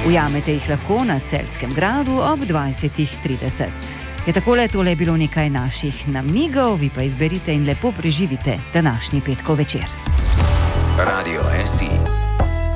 Ujamete jih lahko na Celjskem gradu ob 20:30. Je takole, tole je bilo nekaj naših namigov, vi pa izberite in lepo preživite današnji petkov večer. Radio SI.